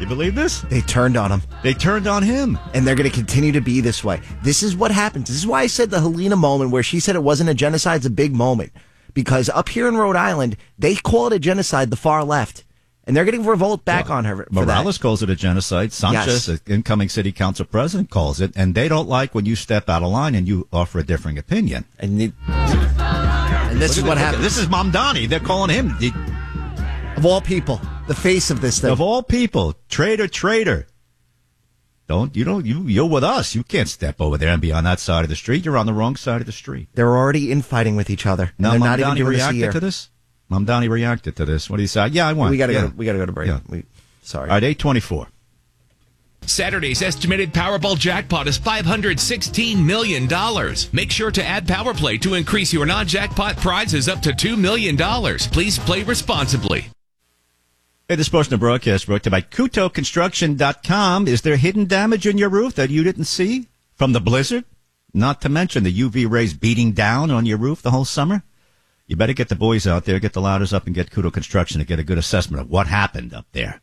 You believe this? They turned on him. They turned on him. And they're going to continue to be this way. This is what happens. This is why I said the Helena moment where she said it wasn't a genocide is a big moment. Because up here in Rhode Island, they call it a genocide, the far left. And they're getting revolt back on her for Morales that. calls it a genocide. Sanchez, the incoming city council president, calls it. And they don't like when you step out of line and you offer a differing opinion. And this is what happens. This is Mamdani. They're calling him. Of all people, the face of this thing. Of all people, traitor. You're with us. You can't step over there and be on that side of the street. You're on the wrong side of the street. They're already infighting with each other. Now, they're Mamdani not even doing reacted to this? Mamdani reacted to this. What do you say? Yeah, I won. We got to go to break. Yeah. Sorry. All right, 8:24. Saturday's estimated Powerball jackpot is $516 million. Make sure to add PowerPlay to increase your non-jackpot prizes up to $2 million. Please play responsibly. Hey, this portion of broadcast brought to you by KutoConstruction.com. Is there hidden damage in your roof that you didn't see from the blizzard? Not to mention the UV rays beating down on your roof the whole summer? You better get the boys out there, get the ladders up, and get Kuto Construction to get a good assessment of what happened up there.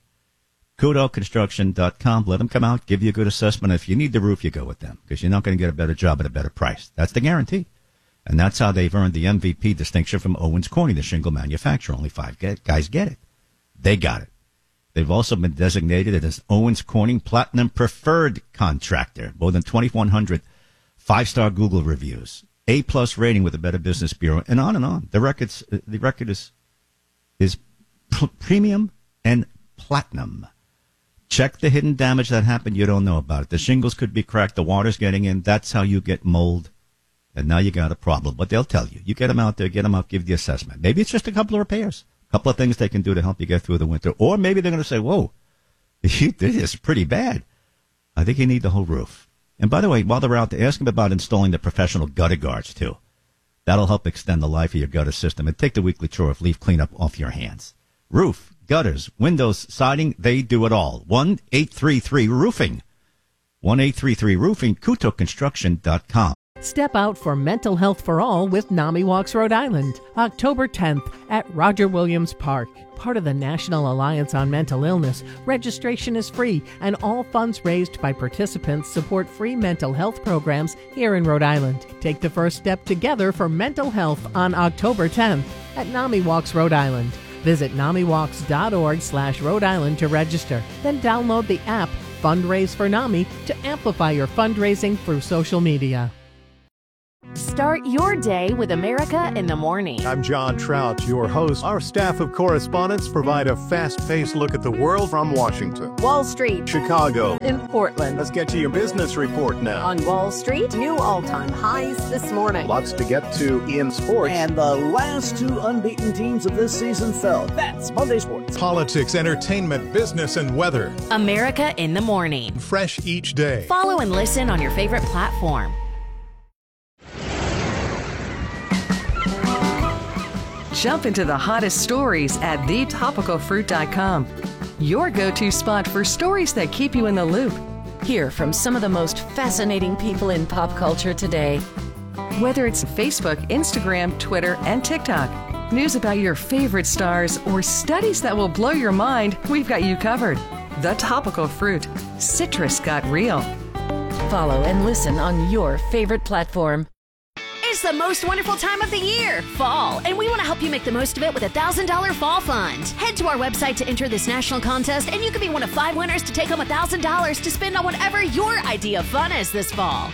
KutoConstruction.com. Let them come out, give you a good assessment. If you need the roof, you go with them because you're not going to get a better job at a better price. That's the guarantee. And that's how they've earned the MVP distinction from Owens Corning, the shingle manufacturer. Only 5 guys get it. They got it. They've also been designated as Owens Corning Platinum Preferred Contractor. More than 2,100 5-star Google reviews. A-plus rating with the Better Business Bureau, and on and on. The record is premium and platinum. Check the hidden damage that happened. You don't know about it. The shingles could be cracked. The water's getting in. That's how you get mold. And now you got a problem. But they'll tell you. You get them out there, get them out, give the assessment. Maybe it's just a couple of repairs. A couple of things they can do to help you get through the winter. Or maybe they're going to say, whoa, this is pretty bad. I think you need the whole roof. And by the way, while they're out there, ask them about installing the professional gutter guards, too. That'll help extend the life of your gutter system and take the weekly chore of leaf cleanup off your hands. Roof, gutters, windows, siding, they do it all. 1-833-ROOFING. 1-833-ROOFING, KutoConstruction.com. Step out for Mental Health for All with NAMI Walks Rhode Island, October 10th at Roger Williams Park. Part of the National Alliance on Mental Illness, registration is free, and all funds raised by participants support free mental health programs here in Rhode Island. Take the first step together for mental health on October 10th at NAMI Walks Rhode Island. Visit NAMIWalks.org/Rhode Island to register. Then download the app Fundraise for NAMI to amplify your fundraising through social media. Start your day with America in the Morning. I'm John Trout, your host. Our staff of correspondents provide a fast-paced look at the world from Washington, Wall Street, Chicago, in Portland. Let's get to your business report now. On Wall Street, new all-time highs this morning. Lots to get to in sports. And the last 2 unbeaten teams of this season fell. That's Monday Sports. Politics, entertainment, business, and weather. America in the Morning. Fresh each day. Follow and listen on your favorite platform. Jump into the hottest stories at thetopicalfruit.com. Your go-to spot for stories that keep you in the loop. Hear from some of the most fascinating people in pop culture today. Whether it's Facebook, Instagram, Twitter, and TikTok, news about your favorite stars, or studies that will blow your mind, we've got you covered. The Topical Fruit. Citrus got real. Follow and listen on your favorite platform. It's the most wonderful time of the year, fall, and we want to help you make the most of it with a $1,000 fall fund. Head to our website to enter this national contest, and you could be one of 5 winners to take home $1,000 to spend on whatever your idea of fun is this fall.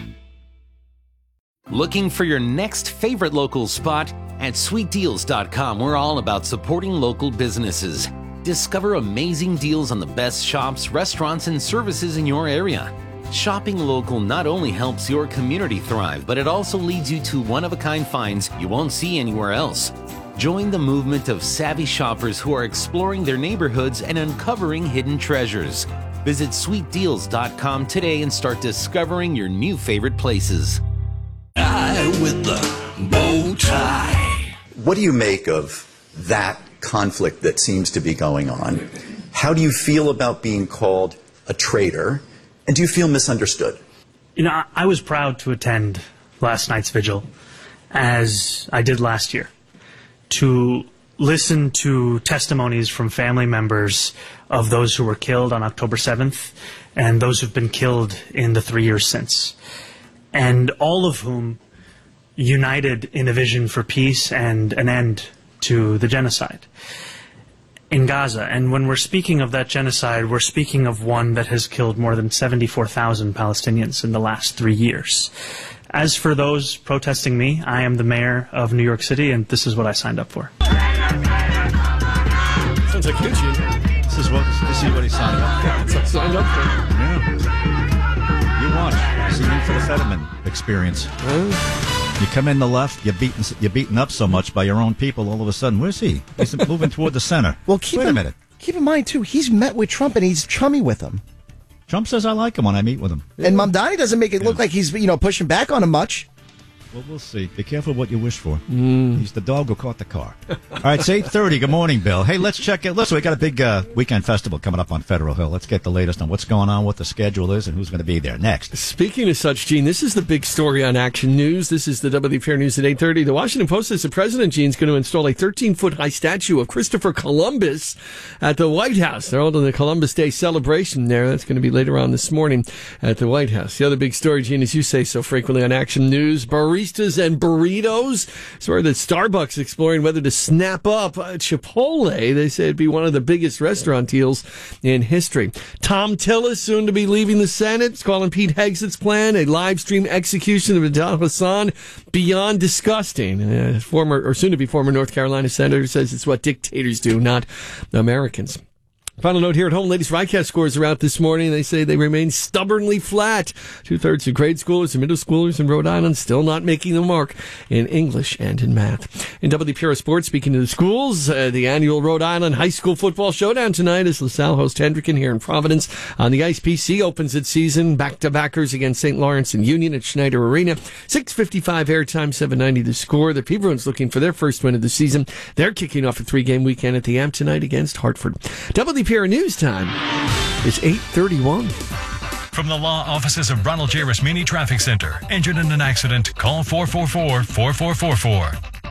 Looking for your next favorite local spot? At sweetdeals.com, we're all about supporting local businesses. Discover amazing deals on the best shops, restaurants, and services in your area. Shopping local not only helps your community thrive, but it also leads you to one-of-a-kind finds you won't see anywhere else. Join the movement of savvy shoppers who are exploring their neighborhoods and uncovering hidden treasures. Visit sweetdeals.com today and start discovering your new favorite places. Guy with the bow tie. What do you make of that conflict that seems to be going on? How do you feel about being called a traitor? And do you feel misunderstood? You know, I was proud to attend last night's vigil, as I did last year, to listen to testimonies from family members of those who were killed on October 7th and those who've been killed in the 3 years since, and all of whom united in a vision for peace and an end to the genocide in Gaza. And when we're speaking of that genocide, we're speaking of one that has killed more than 74,000 Palestinians in the last 3 years. As for those protesting me, I am the mayor of New York City, and this is what I signed up for. Sounds like you, Gene. This is what he signed up for. That's what I signed up for. Yeah. You watch. This is for the Fetterman experience. You come in the left, you're beaten up so much by your own people, all of a sudden, where's he? He's moving toward the center. Well, Wait a minute. Keep in mind, too, he's met with Trump and he's chummy with him. Trump says I like him when I meet with him. And Mamdani doesn't make it look like he's, pushing back on him much. Well, we'll see. Be careful what you wish for. He's the dog who caught the car. All right, it's 8:30. Good morning, Bill. Hey, let's check it. Listen, we got a big weekend festival coming up on Federal Hill. Let's get the latest on what's going on, what the schedule is, and who's going to be there next. Speaking of such, Gene, this is the big story on Action News. This is the WPR News at 8:30. The Washington Post says the president, Gene, is going to install a 13-foot high statue of Christopher Columbus at the White House. They're holding the Columbus Day celebration there. That's going to be later on this morning at the White House. The other big story, Gene, as you say so frequently on Action News, baristas and burritos. Story that Starbucks exploring whether to snap up Chipotle. They say it'd be one of the biggest restaurant deals in history. Tom Tillis, soon to be leaving the Senate, is calling Pete Hegseth's plan a live stream execution of Adel Hassan beyond disgusting. Soon-to-be former North Carolina senator says it's what dictators do, not Americans. Final note here at home, latest RICAS scores are out this morning. They say they remain stubbornly flat. 2/3 of grade schoolers and middle schoolers in Rhode Island still not making the mark in English and in math. In WPR Sports, speaking of the schools, the annual Rhode Island High School Football Showdown tonight as LaSalle hosts Hendricken here in Providence. On the ice, PC opens its season. Back-to-backers against St. Lawrence and Union at Schneider Arena. 6:55 airtime, 7:90 the score. The P-Bruins looking for their first win of the season. They're kicking off a 3-game weekend at the Amp tonight against Hartford. WPR News time is 8:31. From the law offices of Ronald J. Rasmini Traffic Center. Injured in an accident? Call 444-4444.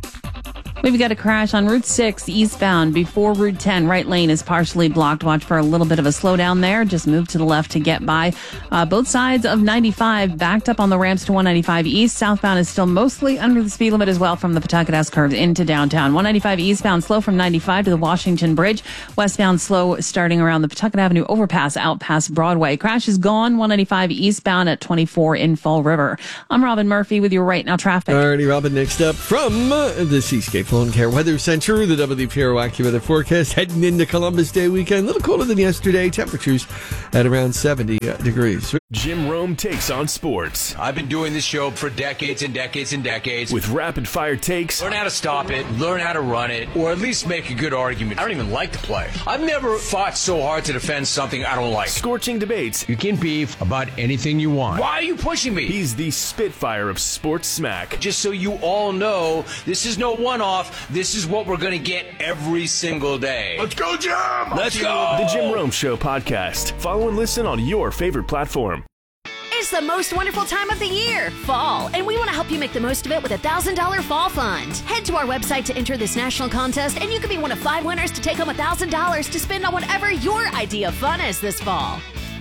We've got a crash on Route 6 eastbound before Route 10. Right lane is partially blocked. Watch for a little bit of a slowdown there. Just move to the left to get by. Both sides of 95 backed up on the ramps to 195 east. Southbound is still mostly under the speed limit as well from the Pawtucket S curve into downtown. 195 eastbound slow from 95 to the Washington Bridge. Westbound slow starting around the Pawtucket Avenue overpass out past Broadway. Crash is gone. 195 eastbound at 24 in Fall River. I'm Robin Murphy with your Right Now traffic. Alrighty, Robin, next up from the Seascape Lawn Care Weather Center, the WPRO AccuWeather forecast heading into Columbus Day weekend. A little colder than yesterday. Temperatures at around 70 degrees. Jim Rome takes on sports. I've been doing this show for decades and decades and decades. With rapid-fire takes. Learn how to stop it, learn how to run it, or at least make a good argument. I don't even like to play. I've never fought so hard to defend something I don't like. Scorching debates. You can beef about anything you want. Why are you pushing me? He's the Spitfire of sports smack. Just so you all know, this is no one-off. This is what we're going to get every single day. Let's go, Jim! Let's go! The Jim Rome Show podcast. Follow and listen on your favorite platform. It's the most wonderful time of the year, fall, and we want to help you make the most of it with a $1,000 fall fund. Head to our website to enter this national contest, and you could be one of 5 winners to take home $1,000 to spend on whatever your idea of fun is this fall.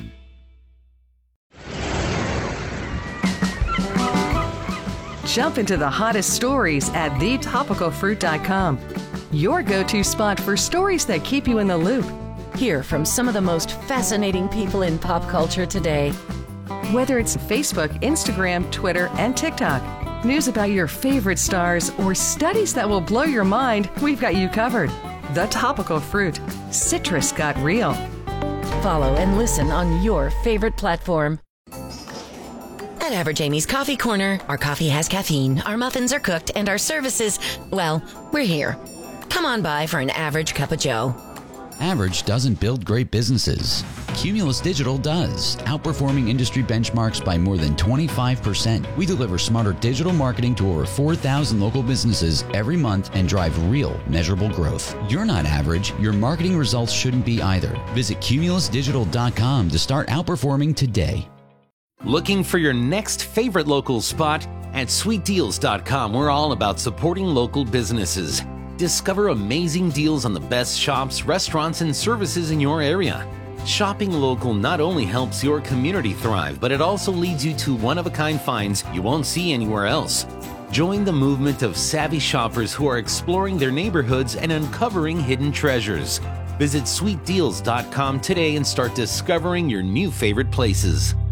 Jump into the hottest stories at thetopicalfruit.com. Your go-to spot for stories that keep you in the loop. Hear from some of the most fascinating people in pop culture today. Whether it's Facebook, Instagram, Twitter, and TikTok, news about your favorite stars, or studies that will blow your mind, we've got you covered. The Topical Fruit. Citrus got real. Follow and listen on your favorite platform. At Average Amy's Coffee Corner, our coffee has caffeine, our muffins are cooked, and our services, well, we're here. Come on by for an average cup of joe. Average doesn't build great businesses. Cumulus Digital does, outperforming industry benchmarks by more than 25%. We deliver smarter digital marketing to over 4,000 local businesses every month and drive real, measurable growth. You're not average. Your marketing results shouldn't be either. Visit cumulusdigital.com to start outperforming today. Looking for your next favorite local spot? At sweetdeals.com, we're all about supporting local businesses. Discover amazing deals on the best shops, restaurants, and services in your area. Shopping local not only helps your community thrive, but it also leads you to one-of-a-kind finds you won't see anywhere else. Join the movement of savvy shoppers who are exploring their neighborhoods and uncovering hidden treasures. Visit sweetdeals.com today and start discovering your new favorite places.